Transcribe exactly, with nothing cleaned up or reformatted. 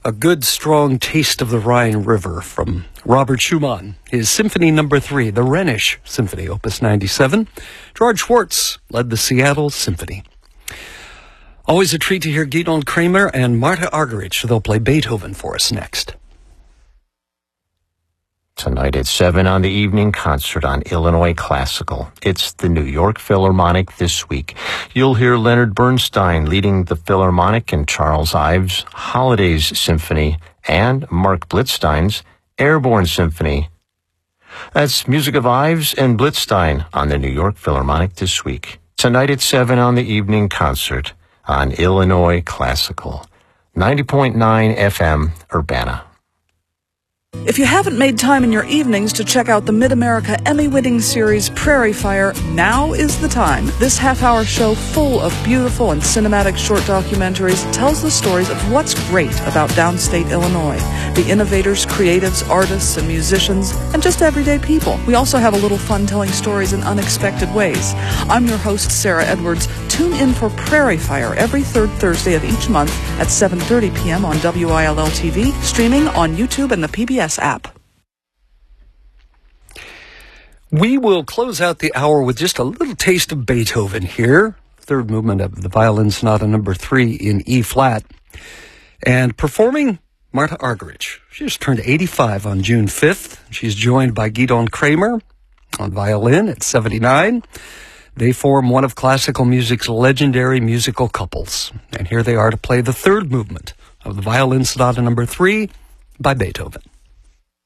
A good, strong taste of the Rhine River from Robert Schumann, his Symphony Number Three, the Rhenish Symphony, Opus ninety-seven. George Schwartz led the Seattle Symphony. Always a treat to hear Gidon Kremer and Marta Argerich. They'll play Beethoven for us next. Tonight at seven on the evening concert on Illinois Classical. It's the New York Philharmonic this week. You'll hear Leonard Bernstein leading the Philharmonic and Charles Ives' Holidays Symphony and Mark Blitzstein's Airborne Symphony. That's music of Ives and Blitzstein on the New York Philharmonic this week. Tonight at seven on the evening concert on Illinois Classical. ninety point nine F M, Urbana. If you haven't made time in your evenings to check out the Mid-America Emmy-winning series Prairie Fire, now is the time. This half-hour show full of beautiful and cinematic short documentaries tells the stories of what's great about downstate Illinois, the innovators, creatives, artists, and musicians, and just everyday people. We also have a little fun telling stories in unexpected ways. I'm your host, Sarah Edwards. Tune in for Prairie Fire every third Thursday of each month at seven thirty p.m. on W I L L T V, streaming on YouTube and the P B S app. We will close out the hour with just a little taste of Beethoven here. Third movement of the Violin Sonata Number Three in E-flat. And performing, Marta Argerich. She just turned eighty-five on June fifth. She's joined by Gidon Kremer on violin at seventy-nine. They form one of classical music's legendary musical couples. And here they are to play the third movement of the Violin Sonata Number Three by Beethoven.